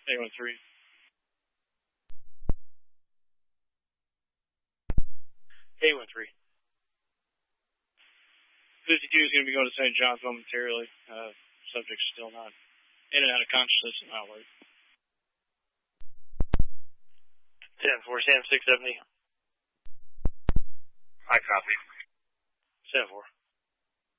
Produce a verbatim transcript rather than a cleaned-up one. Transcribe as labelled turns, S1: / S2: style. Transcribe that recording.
S1: eight one three. eight one three. fifty-two is going to be going to Saint John's momentarily. Uh, subject's still not in and out of consciousness and not awake. ten four, Sam six seventy.
S2: I copy.
S1: seven four.